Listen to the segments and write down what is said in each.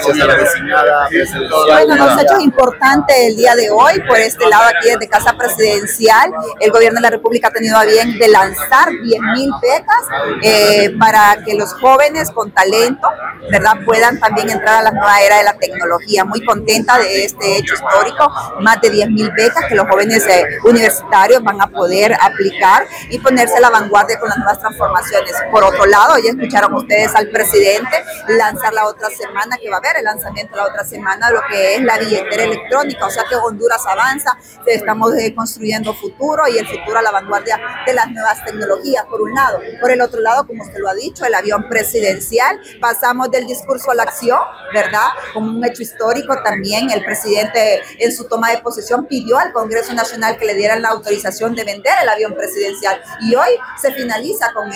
gracias a la designada presidencial. Bueno, los hechos importantes el día de hoy, por este lado aquí desde Casa Presidencial, el gobierno de la República ha tenido a bien de lanzar 10,000 becas para que los jóvenes con talento, ¿verdad?, puedan también entrar a la nueva era de la tecnología. Muy contenta de este hecho histórico, más de 10,000 becas que los jóvenes universitarios van a poder aplicar y ponerse a la vanguardia con las nuevas transformaciones. Por otro lado, ya escucharon ustedes al presidente lanzar la otra semana, que va a haber el lanzamiento la otra semana, lo que es la billetera electrónica, o sea que Honduras avanza, estamos construyendo futuro y el futuro a la vanguardia de las nuevas tecnologías, por un lado. Por el otro lado, como usted lo ha dicho, el avión presidencial, pasamos del discurso a la acción, ¿verdad? Como un hecho histórico también, el presidente en su toma de posesión pidió al Congreso Nacional que le dieran la autorización de vender el avión presidencial y hoy se finaliza con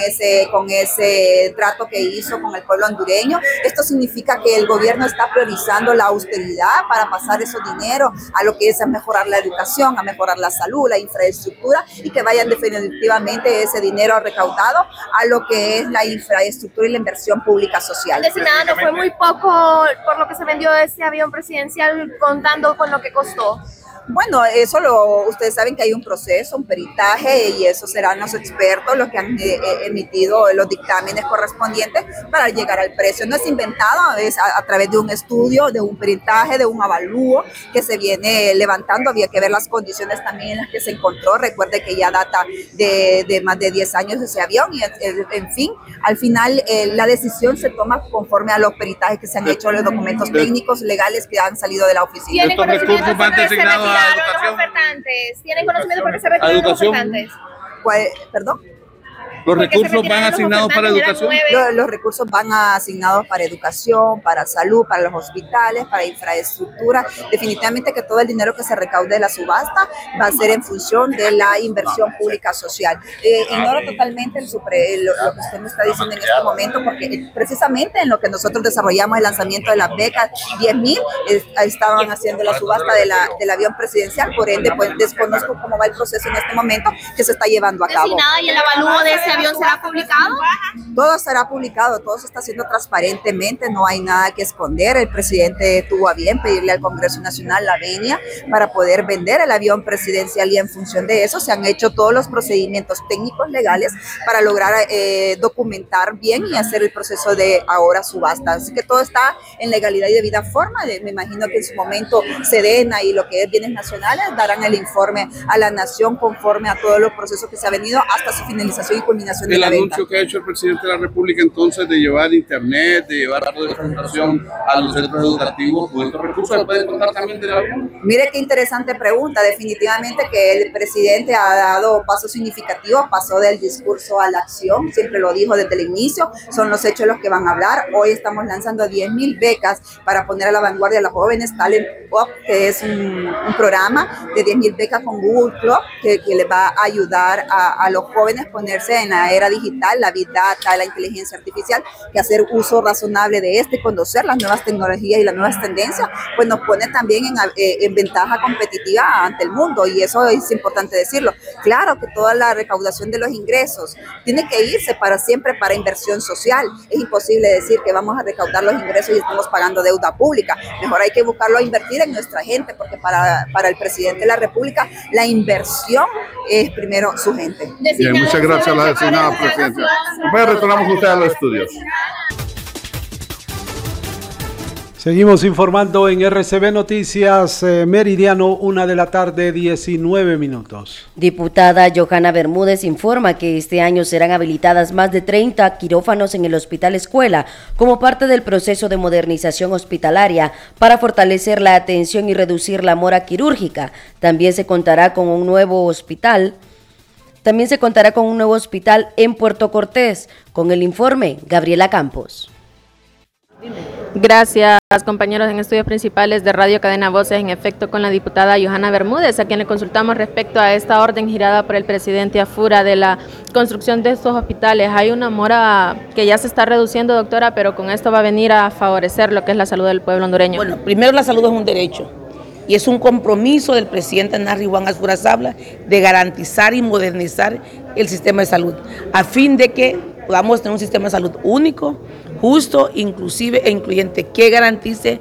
ese trato que hizo con el pueblo hondureño. Esto significa que el gobierno está priorizando la austeridad para pasar esos dinero a lo que es a mejorar la educación, a mejorar la salud, la infraestructura y que vayan definitivamente ese dinero recaudado a lo que es la infraestructura y la inversión pública social. Designada, no fue muy poco por lo que se vendió este avión presidencial contando con lo que costó. Bueno, ustedes saben que hay un proceso, un peritaje y eso serán los expertos los que han emitido los dictámenes correspondientes para llegar al precio. No es inventado, es a través de un estudio, de un peritaje, de un avalúo que se viene levantando. Había que ver las condiciones también en las que se encontró. Recuerde que ya data de más de 10 años ese avión y en fin, al final la decisión se toma conforme a los peritajes que se han hecho, los documentos técnicos, legales que han salido de la oficina. ¿Tienen conocimiento por qué se retiraron los ofertantes? ¿Tienen conocimiento por qué se retiraron los ofertantes? ¿Perdón? ¿Los recursos van asignados para educación? Los recursos van asignados para educación, para salud, para los hospitales, para infraestructura. Definitivamente que todo el dinero que se recaude de la subasta va a ser en función de la inversión pública social. Ignoro totalmente lo que usted me está diciendo en este momento, porque precisamente en lo que nosotros desarrollamos el lanzamiento de las becas, 10,000 estaban haciendo la subasta del avión presidencial, por ende pues desconozco cómo va el proceso en este momento que se está llevando a cabo. ¿Y el avalúo de ese avión será publicado? Todo será publicado, todo se está haciendo transparentemente, no hay nada que esconder. El presidente tuvo a bien pedirle al Congreso Nacional la venia para poder vender el avión presidencial y en función de eso se han hecho todos los procedimientos técnicos legales para lograr documentar bien y hacer el proceso de ahora subasta. Así que todo está en legalidad y debida forma. Me imagino que en su momento Sedena y lo que es Bienes Nacionales darán el informe a la nación conforme a todos los procesos que se ha venido hasta su finalización y culminación. El anuncio que ha hecho el presidente de la República entonces de llevar internet, de llevar representación a los centros educativos, ¿con estos recursos se pueden contar también del avión? Mire qué interesante pregunta. Definitivamente que el presidente ha dado pasos significativos, pasó del discurso a la acción, siempre lo dijo desde el inicio, son los hechos los que van a hablar. Hoy estamos lanzando 10,000 becas para poner a la vanguardia a los jóvenes, Talent Up, que es un programa de 10,000 becas con Google Club que les va a ayudar a los jóvenes ponerse en la era digital, la Big Data, la inteligencia artificial, que hacer uso razonable de conocer las nuevas tecnologías y las nuevas tendencias, pues nos pone también en ventaja competitiva ante el mundo y eso es importante decirlo. Claro que toda la recaudación de los ingresos tiene que irse para siempre para inversión social. Es imposible decir que vamos a recaudar los ingresos y estamos pagando deuda pública. Mejor hay que buscarlo a invertir en nuestra gente, porque para el presidente de la República la inversión es primero su gente. Bien, muchas gracias a la designada presidenta. Pues retornamos con ustedes a los estudios. Seguimos informando en RCB Noticias, Meridiano, 1:19 p.m. Diputada Johanna Bermúdez informa que este año serán habilitadas más de 30 quirófanos en el Hospital Escuela como parte del proceso de modernización hospitalaria para fortalecer la atención y reducir la mora quirúrgica. También se contará con un nuevo hospital en Puerto Cortés. Con el informe, Gabriela Campos. Gracias, compañeros en estudios principales de Radio Cadena Voces. En efecto, con la diputada Johanna Bermúdez, a quien le consultamos respecto a esta orden girada por el presidente Afura de la construcción de estos hospitales. Hay una mora que ya se está reduciendo, doctora, pero con esto va a venir a favorecer lo que es la salud del pueblo hondureño. Bueno, primero la salud es un derecho y es un compromiso del presidente Narri Juan Azcura Sabla de garantizar y modernizar el sistema de salud, a fin de que podamos tener un sistema de salud único, justo, inclusive e incluyente, que garantice